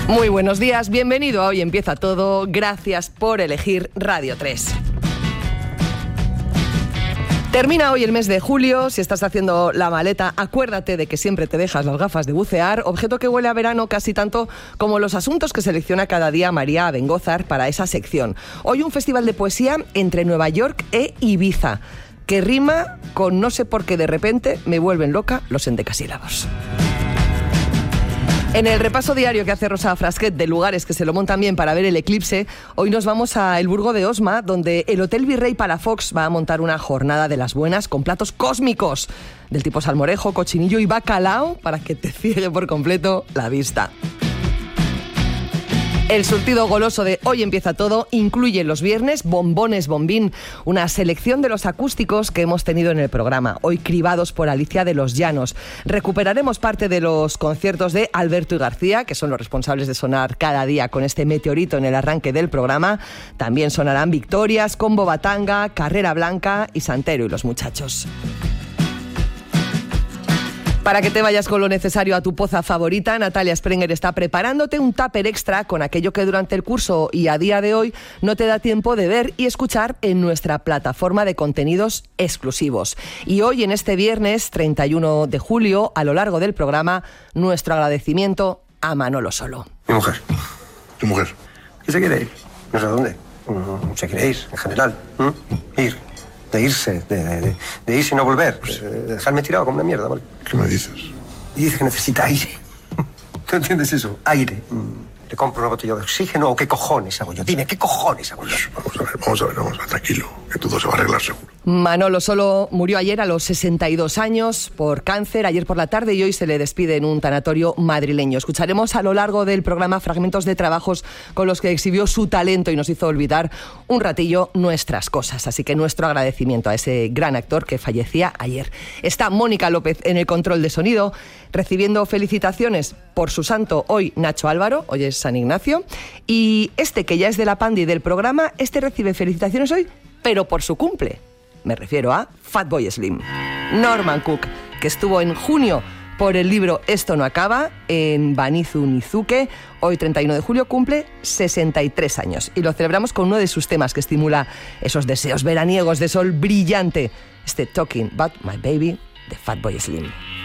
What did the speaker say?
Muy buenos días, bienvenido a Hoy Empieza Todo. Gracias por elegir Radio 3. Termina hoy el mes de julio. Si estás haciendo la maleta, acuérdate de que siempre te dejas las gafas de bucear, objeto que huele a verano casi tanto como los asuntos que selecciona cada día María Bengózar para esa sección. Hoy un festival de poesía entre Nueva York e Ibiza, que rima con no sé por qué de repente me vuelven loca los endecasílabos. En el repaso diario que hace Rosa Frasquet de lugares que se lo montan bien para ver el eclipse, hoy nos vamos a El Burgo de Osma, donde el Hotel Virrey Palafox va a montar una jornada de las buenas con platos cósmicos del tipo salmorejo, cochinillo y bacalao para que te ciegue por completo la vista. El surtido goloso de Hoy Empieza Todo incluye los viernes Bombones Bombín, una selección de los acústicos que hemos tenido en el programa, hoy cribados por Alicia de los Llanos. Recuperaremos parte de los conciertos de Alberto y García, que son los responsables de sonar cada día con este meteorito en el arranque del programa. También sonarán Victorias, Combo Batanga, Carrera Blanca y Santero y los Muchachos. Para que te vayas con lo necesario a tu poza favorita, Natalia Sprenger está preparándote un tupper extra con aquello que durante el curso y a día de hoy no te da tiempo de ver y escuchar en nuestra plataforma de contenidos exclusivos. Y hoy, en este viernes 31 de julio, a lo largo del programa, nuestro agradecimiento a Manolo Solo. Mi mujer. ¿Tu mujer? ¿Y se quiere ir? No sé a dónde. Se quiere ir, en general. Ir. De irse, de irse y no volver. Dejarme tirado como una mierda, ¿vale? ¿Qué me dices? Y dice que necesita aire. ¿Tú entiendes eso? Aire. ¿Le compro una botella de oxígeno o qué cojones hago yo? Dime, ¿qué cojones hago yo? Vamos a ver, tranquilo, que todo se va a arreglar seguro. Manolo Solo murió ayer a los 62 años por cáncer, ayer por la tarde, y hoy se le despide en un tanatorio madrileño. Escucharemos a lo largo del programa fragmentos de trabajos con los que exhibió su talento y nos hizo olvidar un ratillo nuestras cosas. Así que nuestro agradecimiento a ese gran actor que fallecía ayer. Está Mónica López en el control de sonido, recibiendo felicitaciones por su santo hoy Nacho Álvaro, hoy es San Ignacio, y este que ya es de la pandi del programa, este recibe felicitaciones hoy, pero por su cumple. Me refiero a Fatboy Slim. Norman Cook, que estuvo en junio por el libro Esto no acaba, en Banizu Nizuke, hoy 31 de julio cumple 63 años. Y lo celebramos con uno de sus temas que estimula esos deseos veraniegos de sol brillante, este Talking About My Baby de Fatboy Slim.